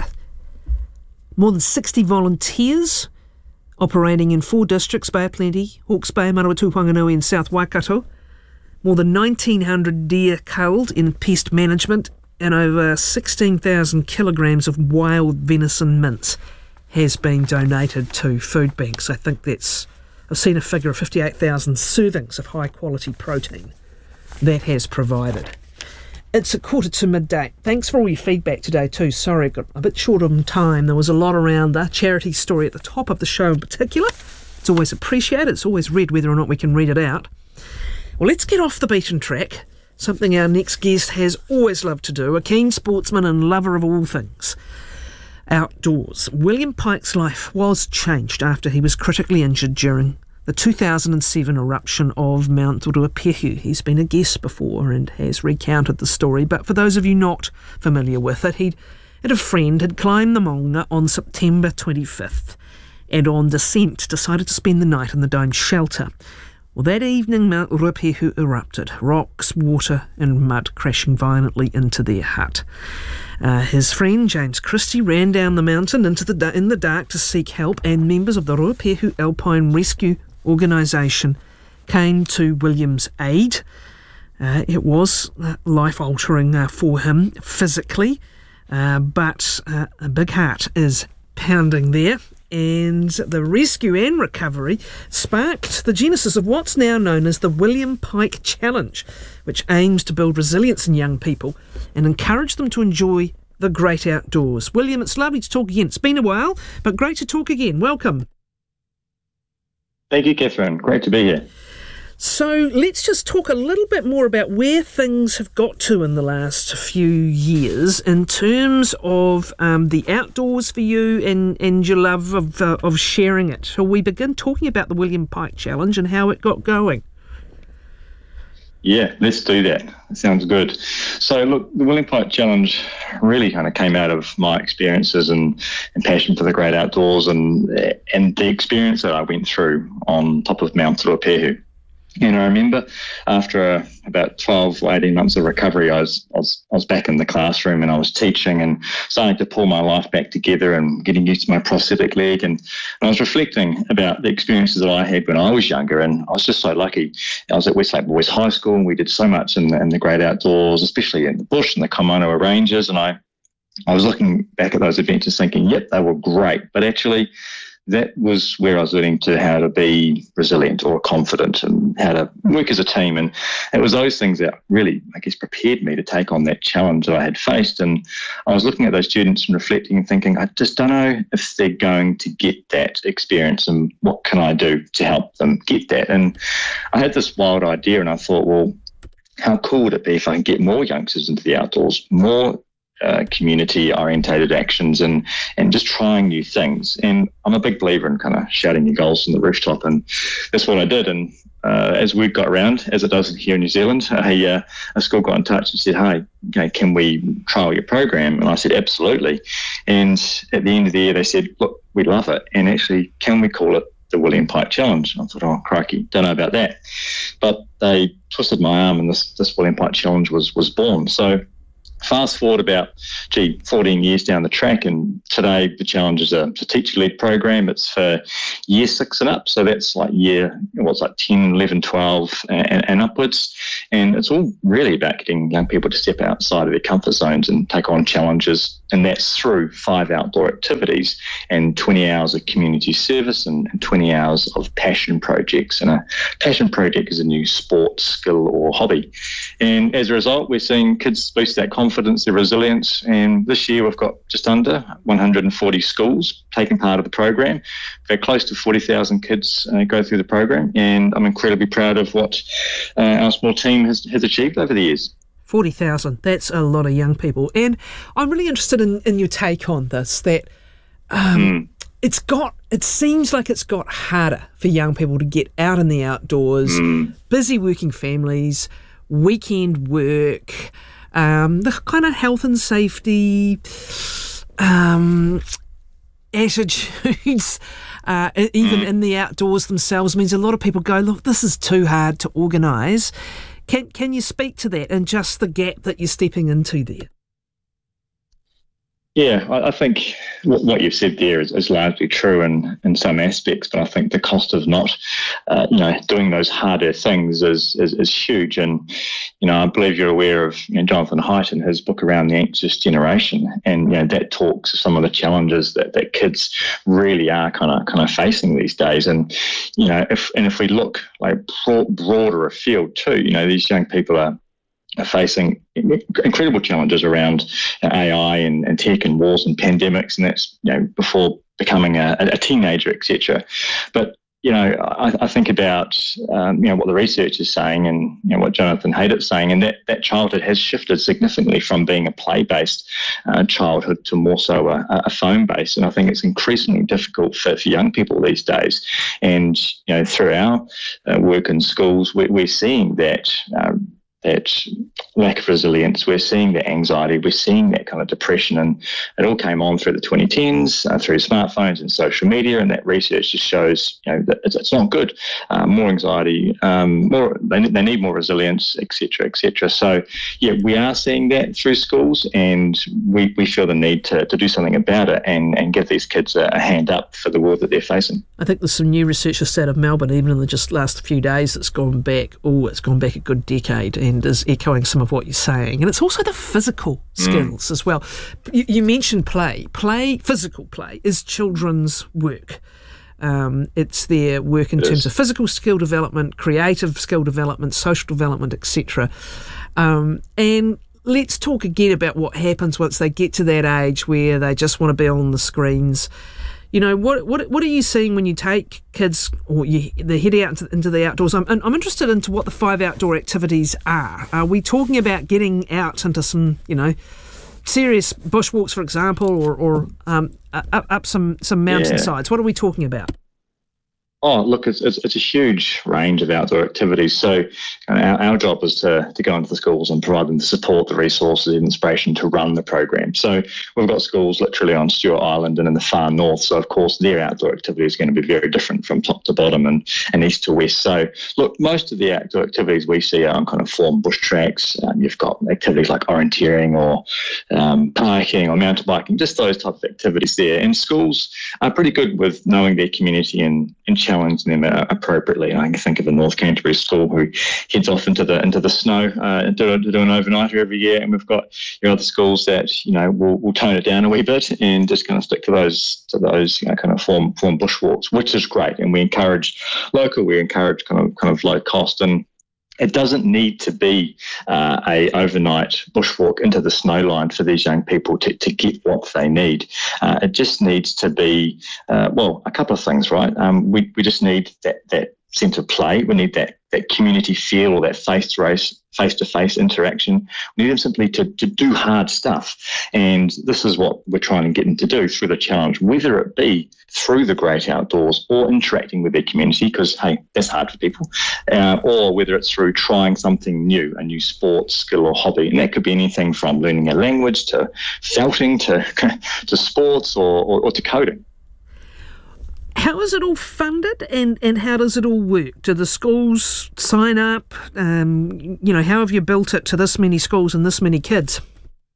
more than sixty volunteers operating in four districts: Bay of Plenty, Hawke's Bay, Manawatu, Whanganui and South Waikato. More than nineteen hundred deer culled in pest management, and over sixteen thousand kilograms of wild venison mince has been donated to food banks. I think that's, I've seen a figure of fifty-eight thousand servings of high quality protein that has provided. It's a quarter to midday. Thanks for all your feedback today too. Sorry, I got a bit short on time. There was a lot around the charity story at the top of the show in particular. It's always appreciated. It's always read whether or not we can read it out. Well, let's get off the beaten track, something our next guest has always loved to do, a keen sportsman and lover of all things outdoors. William Pike's life was changed after he was critically injured during the two thousand seven eruption of Mount Ruapehu. He's been a guest before and has recounted the story, but for those of you not familiar with it, he'd and a friend had climbed the Maunga on September twenty-fifth and on descent decided to spend the night in the domed shelter. Well, that evening Mount Ruapehu erupted, rocks, water and mud crashing violently into their hut. Uh, his friend James Christie ran down the mountain into the in the dark to seek help, and members of the Ruapehu Alpine Rescue Organisation came to William's aid. Uh, it was uh, life-altering uh, for him physically, uh, but uh, a big heart is pounding there, and the rescue and recovery sparked the genesis of what's now known as the William Pike Challenge, which aims to build resilience in young people and encourage them to enjoy the great outdoors. William, it's lovely to talk again. It's been a while, but great to talk again. Welcome. Thank you, Catherine. Great to be here. So let's just talk a little bit more about where things have got to in the last few years in terms of um, the outdoors for you and, and your love of, uh, of sharing it. Shall we begin talking about the William Pike Challenge and how it got going? Yeah, let's do that. That sounds good. So, look, the William Pike Challenge really kind of came out of my experiences and, and passion for the great outdoors and and the experience that I went through on top of Mount Ruapehu. And I remember after uh, about twelve or eighteen months of recovery, I was, I was I was back in the classroom and I was teaching and starting to pull my life back together and getting used to my prosthetic leg. And, and I was reflecting about the experiences that I had when I was younger. And I was just so lucky. I was at Westlake Boys High School and we did so much in the, in the great outdoors, especially in the bush and the Kaimanawa Ranges. And I, I was looking back at those adventures thinking, yep, they were great. But actually, that was where I was learning to how to be resilient or confident and how to work as a team. And it was those things that really, I guess, prepared me to take on that challenge that I had faced. And I was looking at those students and reflecting and thinking, I just don't know if they're going to get that experience and what can I do to help them get that. And I had this wild idea and I thought, well, how cool would it be if I can get more youngsters into the outdoors, more Uh, community-orientated actions and and just trying new things. And I'm a big believer in kind of shouting your goals from the rooftop, and that's what I did. And uh, as word got around, as it does here in New Zealand, a, uh, a school got in touch and said, hey, okay, can we trial your program? And I said, absolutely. And at the end of the year, they said, look, we love it. And actually, can we call it the William Pike Challenge? And I thought, oh, crikey, don't know about that. But they twisted my arm and this, this William Pike Challenge was was born. So Fast forward about, gee, fourteen years down the track, and today the challenge is a, a teacher-led program. It's for year six and up, so that's like year, what's like ten, eleven, twelve and, and upwards. And it's all really about getting young people to step outside of their comfort zones and take on challenges, and that's through five outdoor activities and twenty hours of community service and, and twenty hours of passion projects. And a passion project is a new sport, skill or hobby. And as a result, we're seeing kids boost that confidence, their resilience, and this year we've got just under one hundred forty schools taking part of the program. We've had close to forty thousand kids uh, go through the program, and I'm incredibly proud of what uh, our small team has, has achieved over the years. forty thousand, that's a lot of young people. And I'm really interested in, in your take on this, that um, mm. it's got, it seems like it's got harder for young people to get out in the outdoors, mm. busy working families, weekend work, um, the kind of health and safety um, attitudes, uh, even mm. in the outdoors themselves, means a lot of people go, look, this is too hard to organise. Can can you speak to that and just the gap that you're stepping into there? Yeah, I, I think what you've said there is, is largely true in, in some aspects, but I think the cost of not, uh, you know, doing those harder things is, is is huge. And, you know, I believe you're aware of, you know, Jonathan Haidt and his book around the anxious generation, and, you know, that talks of some of the challenges that, that kids really are kind of kind of facing these days. And, you know, if and if we look like broad, broader afield too, you know, these young people are are facing incredible challenges around A I and, and tech and wars and pandemics, and that's, you know, before becoming a, a teenager, et cetera. But, you know, I, I think about, um, you know, what the research is saying and, you know, what Jonathan Haidt is saying, and that, that childhood has shifted significantly from being a play-based uh, childhood to more so a, a phone-based. And I think it's increasingly difficult for, for young people these days. And, you know, through our uh, work in schools, we're, we're seeing that um, that lack of resilience, we're seeing the anxiety, we're seeing that kind of depression, and it all came on through the twenty tens, uh, through smartphones and social media, and that research just shows, you know, that it's, it's not good. Uh, more anxiety, um, more they, they need more resilience, et cetera, et cetera. So, yeah, we are seeing that through schools, and we, we feel the need to, to do something about it and, and give these kids a, a hand up for the world that they're facing. I think there's some new research just out of Melbourne, even in the just last few days, that's gone back, oh, it's gone back a good decade, and is echoing some of what you're saying. And it's also the physical skills mm. as well. You, you mentioned play. Play, physical play, is children's work. Um, it's their work in it terms is. of physical skill development, creative skill development, social development, et cetera. Um, and let's talk again about what happens once they get to that age where they just want to be on the screens. You know, what what what are you seeing when you take kids or you they head out into, into the outdoors? I'm I'm interested into what the five outdoor activities are. Are we talking about getting out into some, you know, serious bushwalks, for example, or or um, up, up some some mountainsides? Yeah. What are we talking about? Oh, look, it's, it's it's a huge range of outdoor activities. So our, our job is to, to go into the schools and provide them the support, the resources, and inspiration to run the program. So we've got schools literally on Stewart Island and in the far north. So, of course, their outdoor activity is going to be very different from top to bottom and, and east to west. So, look, most of the outdoor activities we see are on kind of formed bush tracks. Um, you've got activities like orienteering or um, hiking or mountain biking, just those type of activities there. And schools are pretty good with knowing their community and, and challenging them appropriately. I can think of a North Canterbury school who heads off into the into the snow uh, to, do, to do an overnighter every year, and we've got your other schools that, you know, will will tone it down a wee bit and just kind of stick to those to those you know kind of form form bushwalks, which is great. And we encourage local, we encourage kind of kind of low cost, and it doesn't need to be uh, a overnight bushwalk into the snow line for these young people to, to get what they need. Uh, it just needs to be, uh, well, a couple of things, right? Um, we, we just need that, that sense of play. We need that, that community feel or that face-to-face face-to-face interaction. We need them simply to, to do hard stuff. And this is what we're trying to get them to do through the challenge, whether it be through the great outdoors or interacting with their community, because, hey, that's hard for people, uh, or whether it's through trying something new, a new sport, skill or hobby. And that could be anything from learning a language to felting to, to sports or, or, or to coding. How is it all funded, and, and how does it all work? Do the schools sign up? Um, you know, how have you built it to this many schools and this many kids?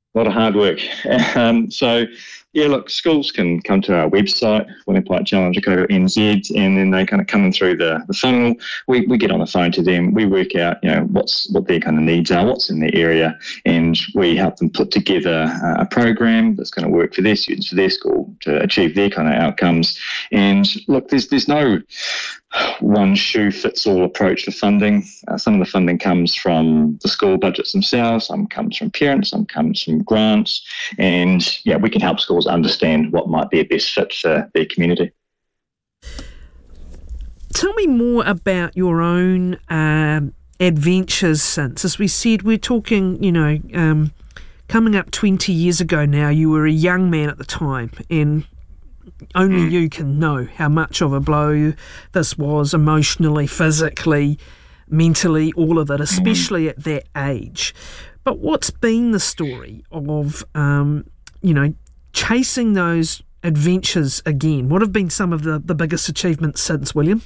A lot of hard work. Um, so, yeah, look, schools can come to our website, William Pike Challenge dot co dot n z, and then they kind of come in through the, the funnel. We we get on the phone to them. We work out, you know, what's what their kind of needs are, what's in their area, and we help them put together a program that's going to work for their students, for their school, to achieve their kind of outcomes. And look, there's there's no one shoe fits all approach to funding. Uh, some of the funding comes from the school budgets themselves, some comes from parents, some comes from grants, and yeah, we can help schools understand what might be a best fit for their community. Tell me more about your own um, adventures since. As we said, we're talking, you know, um, coming up twenty years ago now. You were a young man at the time, and only mm. you can know how much of a blow this was emotionally, physically, mentally, all of it, especially mm. at that age. But what's been the story of, um, you know, chasing those adventures again? What have been some of the, the biggest achievements since, William?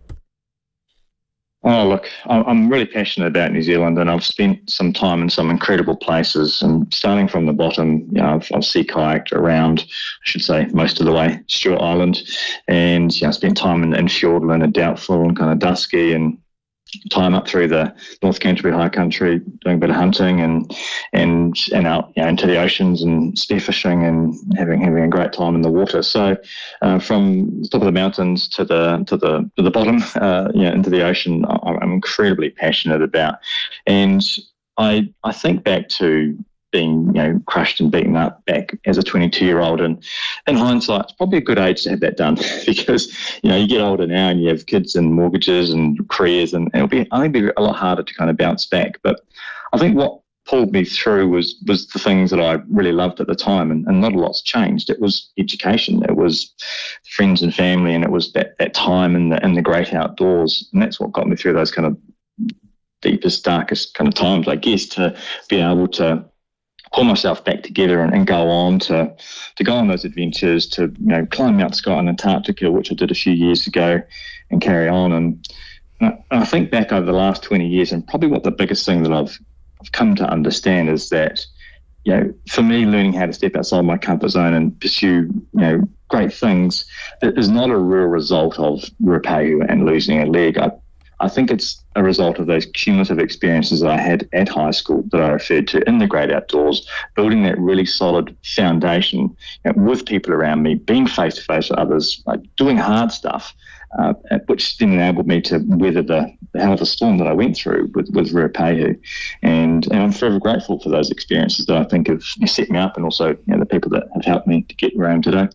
Oh, look, I'm really passionate about New Zealand, and I've spent some time in some incredible places. And starting from the bottom, you know, I've, I've sea kayaked around, I should say, most of the way, Stewart Island, and you know, spent time in, in Fiordland and Doubtful and kind of Dusky, and time up through the North Canterbury High Country, doing a bit of hunting and and and out, you know, into the oceans and spearfishing and having having a great time in the water. So uh, from the top of the mountains to the to the to the bottom, uh, you know, into the ocean, I'm incredibly passionate about. And I I think back to being, you know, crushed and beaten up back as a twenty-two-year-old, and in hindsight, it's probably a good age to have that done because, you know, you get older now and you have kids and mortgages and careers, and it'll be I think it'll be a lot harder to kind of bounce back. But I think what pulled me through was was the things that I really loved at the time, and, and not a lot's changed. It was education, it was friends and family, and it was that, that time in the in the great outdoors, and that's what got me through those kind of deepest, darkest kind of times, I guess, to be able to pull myself back together and, and go on to to go on those adventures, to, you know, climb Mount Scott in Antarctica, which I did a few years ago, and carry on. And, and I think back over the last twenty years, and probably what the biggest thing that I've I've come to understand is that, you know, for me, learning how to step outside my comfort zone and pursue, you know, great things is not a real result of Ruapehu and losing a leg. I, I think it's a result of those cumulative experiences that I had at high school that I referred to in the great outdoors, building that really solid foundation, you know, with people around me, being face-to-face with others, like doing hard stuff, uh, which then enabled me to weather the, the hell of a storm that I went through with, with Ruapehu. And, and I'm forever grateful for those experiences that I think have set me up, and also, you know, the people that have helped me to get where I am today.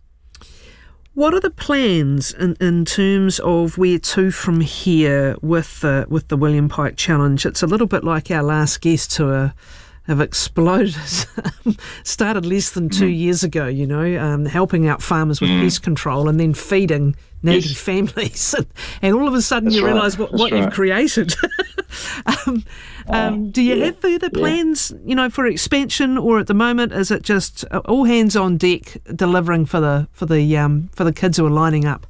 What are the plans in, in terms of where to from here with the with the William Pike Challenge? It's a little bit like our last guests who are, have exploded, started less than two mm. years ago, you know, um, helping out farmers with mm. pest control and then feeding needy yes. families. And, and all of a sudden That's you right. realise what, what right. you've created. um, um, do you yeah. have further plans, yeah. you know, for expansion, or at the moment is it just all hands on deck delivering for the for the um, for the kids who are lining up?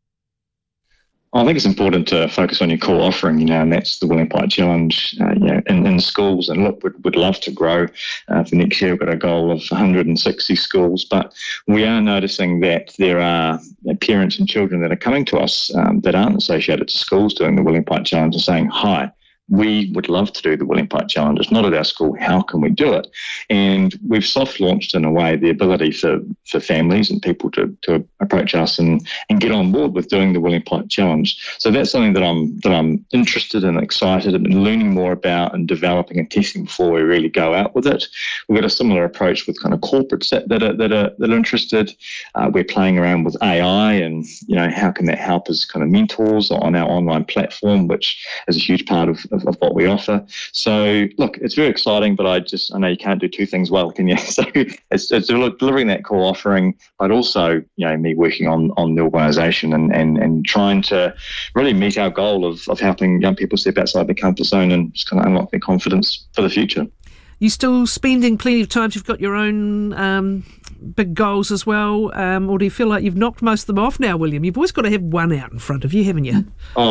I think it's important to focus on your core offering, you know, and that's the William Pike Challenge, uh, you know, in, in schools. And look, we'd, we'd love to grow. Uh, for next year, we've got a goal of one hundred sixty schools, but we are noticing that there are parents and children that are coming to us um, that aren't associated to schools doing the William Pike Challenge and saying, hi, we would love to do the William Pike Challenge. It's not at our school. How can we do it? And we've soft launched, in a way, the ability for, for families and people to, to approach us and, and get on board with doing the William Pike Challenge. So that's something that I'm that I'm interested and excited in learning more about and developing and testing before we really go out with it. We've got a similar approach with kind of corporates that, that are that are that are interested. Uh, we're playing around with A I and, you know, how can that help as kind of mentors on our online platform, which is a huge part of, of of what we offer. So look, it's very exciting, but I just I know you can't do two things well, can you? So it's, it's delivering that core offering, but also, you know, me working on on the organisation and, and and trying to really meet our goal of of helping young people step outside their comfort zone and just kind of unlock their confidence for the future. You still spending plenty of time? You've got your own um, big goals as well, um, or do you feel like you've knocked most of them off now, William? You've always got to have one out in front of you, haven't you? Oh.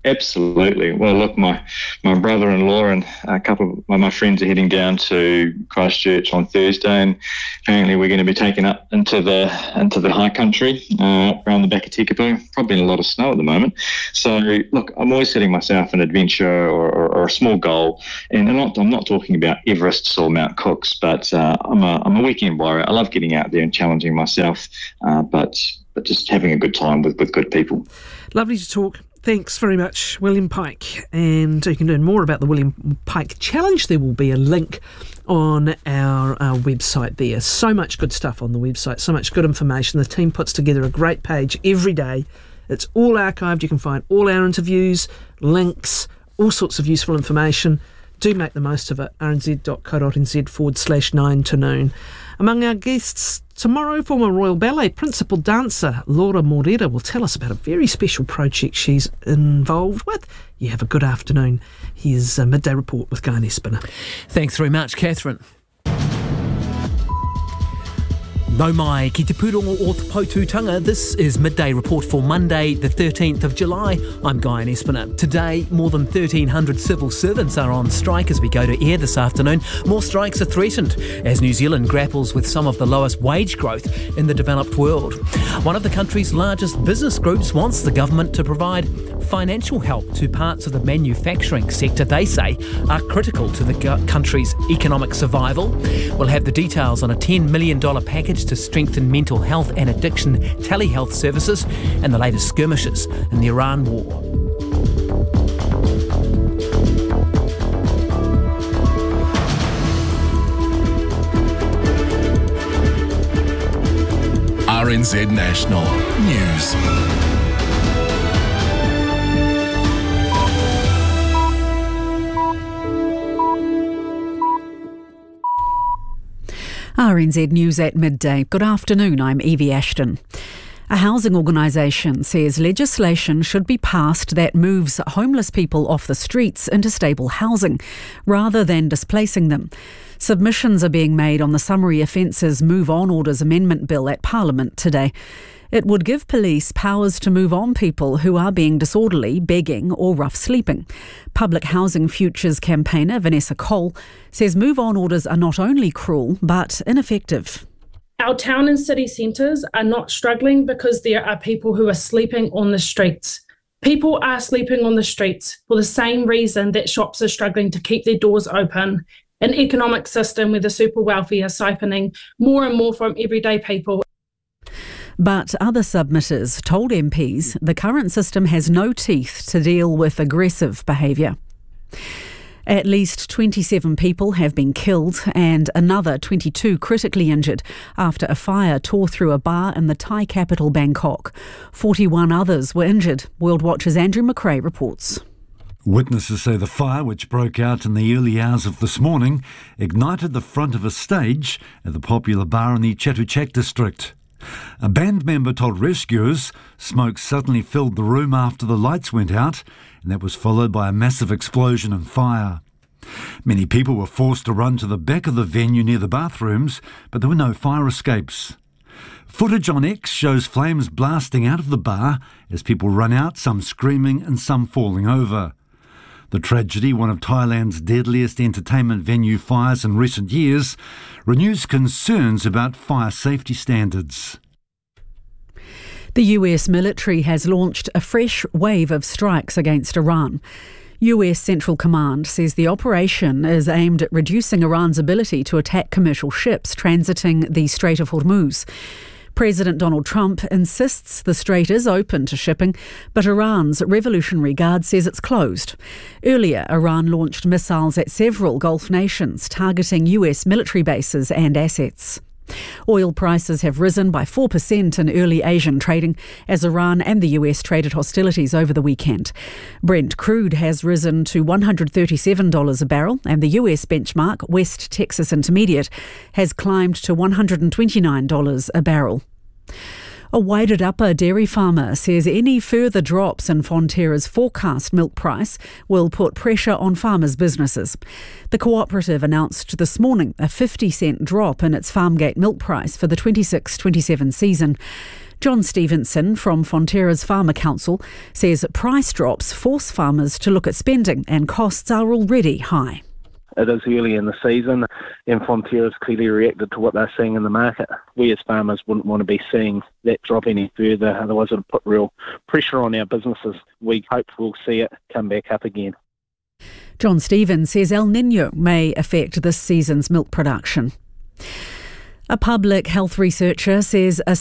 Absolutely. Well, look, my, my brother-in-law and a couple of my friends are heading down to Christchurch on Thursday, and apparently we're going to be taken up into the into the high country uh, around the back of Tekapo. Probably in a lot of snow at the moment. So, look, I'm always setting myself an adventure or, or, or a small goal, and I'm not I'm not talking about Everest or Mount Cooks, but uh, I'm a I'm a weekend warrior. I love getting out there and challenging myself, uh, but but just having a good time with, with good people. Lovely to talk. Thanks very much, William Pike. And you can learn more about the William Pike Challenge. There will be a link on our, our website there. So much good stuff on the website, so much good information. The team puts together a great page every day. It's all archived. You can find all our interviews, links, all sorts of useful information. Do make the most of it. rnz.co.nz forward slash nine to noon. Among our guests tomorrow, former Royal Ballet principal dancer Laura Morera will tell us about a very special project she's involved with. You have a good afternoon. Here's a Midday Report with Guy Nespiner. Thanks very much, Catherine. No mai ki te pūrongo o te Pautūtanga. This is Midday Report for Monday, the thirteenth of July. I'm Guy Nespiner. Today, more than thirteen hundred civil servants are on strike as we go to air this afternoon. More strikes are threatened as New Zealand grapples with some of the lowest wage growth in the developed world. One of the country's largest business groups wants the government to provide financial help to parts of the manufacturing sector they say are critical to the country's economic survival. We'll have the details on a ten million dollars package to strengthen mental health and addiction telehealth services and the latest skirmishes in the Iran war. R N Z National News. R N Z News at midday. Good afternoon, I'm Evie Ashton. A housing organisation says legislation should be passed that moves homeless people off the streets into stable housing, rather than displacing them. Submissions are being made on the Summary Offences Move On Orders Amendment Bill at Parliament today. It would give police powers to move on people who are being disorderly, begging or rough sleeping. Public Housing Futures campaigner Vanessa Cole says move on orders are not only cruel but ineffective. Our town and city centres are not struggling because there are people who are sleeping on the streets. People are sleeping on the streets for the same reason that shops are struggling to keep their doors open. An economic system where the super wealthy are siphoning more and more from everyday people. But other submitters told M Ps the current system has no teeth to deal with aggressive behaviour. At least twenty-seven people have been killed and another twenty-two critically injured after a fire tore through a bar in the Thai capital Bangkok. forty-one others were injured. World Watch's Andrew McRae reports. Witnesses say the fire, which broke out in the early hours of this morning, ignited the front of a stage at the popular bar in the Chatuchak district. A band member told rescuers smoke suddenly filled the room after the lights went out, and that was followed by a massive explosion and fire. Many people were forced to run to the back of the venue near the bathrooms, but there were no fire escapes. Footage on X shows flames blasting out of the bar as people run out, some screaming and some falling over. The tragedy, one of Thailand's deadliest entertainment venue fires in recent years, renews concerns about fire safety standards. The U S military has launched a fresh wave of strikes against Iran. U S Central Command says the operation is aimed at reducing Iran's ability to attack commercial ships transiting the Strait of Hormuz. President Donald Trump insists the strait is open to shipping, but Iran's Revolutionary Guard says it's closed. Earlier, Iran launched missiles at several Gulf nations, targeting U S military bases and assets. Oil prices have risen by four percent in early Asian trading as Iran and the U S traded hostilities over the weekend. Brent crude has risen to one hundred thirty-seven dollars a barrel, and the U S benchmark, West Texas Intermediate, has climbed to one hundred twenty-nine dollars a barrel. A Wairarapa dairy farmer says any further drops in Fonterra's forecast milk price will put pressure on farmers' businesses. The cooperative announced this morning a fifty cent drop in its Farmgate milk price for the twenty-six twenty-seven season. John Stevenson from Fonterra's Farmer Council says price drops force farmers to look at spending and costs are already high. It is early in the season and Fonterra's clearly reacted to what they're seeing in the market. We as farmers wouldn't want to be seeing that drop any further, otherwise it would put real pressure on our businesses. We hope we'll see it come back up again. John Stevens says El Niño may affect this season's milk production. A public health researcher says a